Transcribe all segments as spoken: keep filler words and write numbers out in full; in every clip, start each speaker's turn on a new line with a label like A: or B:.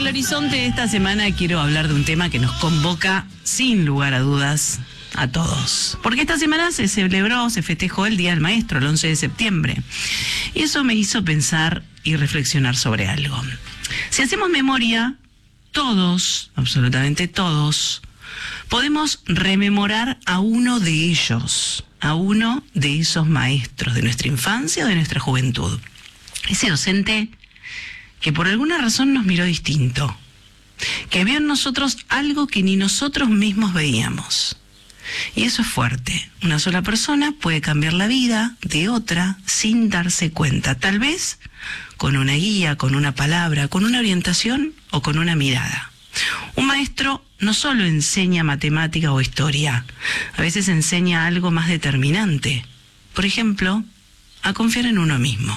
A: horizonte esta semana quiero hablar de un tema que nos convoca sin lugar a dudas a todos. Porque esta semana se celebró, se festejó el Día del Maestro, el once de septiembre. Y eso me hizo pensar y reflexionar sobre algo. Si hacemos memoria, todos, absolutamente todos, podemos rememorar a uno de ellos, a uno de esos maestros de nuestra infancia o de nuestra juventud. Ese docente que por alguna razón nos miró distinto, que vio en nosotros algo que ni nosotros mismos veíamos. Y eso es fuerte. Una sola persona puede cambiar la vida de otra sin darse cuenta, tal vez con una guía, con una palabra, con una orientación o con una mirada. Un maestro no solo enseña matemática o historia, a veces enseña algo más determinante. Por ejemplo, a confiar en uno mismo.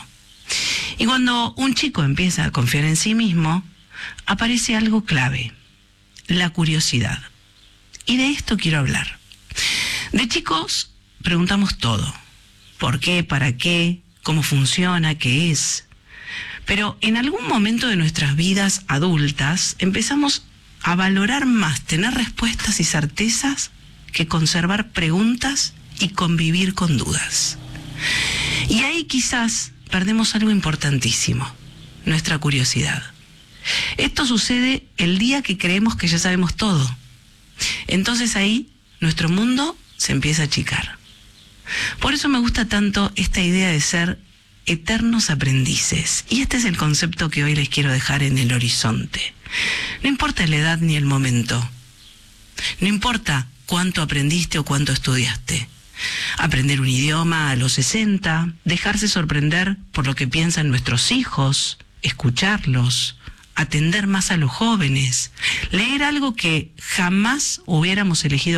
A: Y cuando un chico empieza a confiar en sí mismo, aparece algo clave, la curiosidad. Y de esto quiero hablar. De chicos preguntamos todo. ¿Por qué? ¿Para qué? ¿Cómo funciona? ¿Qué es? Pero en algún momento de nuestras vidas adultas empezamos a valorar más tener respuestas y certezas que conservar preguntas y convivir con dudas. Y ahí quizás perdemos algo importantísimo, nuestra curiosidad. Esto sucede el día que creemos que ya sabemos todo. Entonces ahí nuestro mundo se empieza a achicar. Por eso me gusta tanto esta idea de ser eternos aprendices. Y este es el concepto que hoy les quiero dejar en el horizonte. No importa la edad ni el momento. No importa cuánto aprendiste o cuánto estudiaste. Aprender un idioma a los sesenta, dejarse sorprender por lo que piensan nuestros hijos, escucharlos, atender más a los jóvenes, leer algo que jamás hubiéramos elegido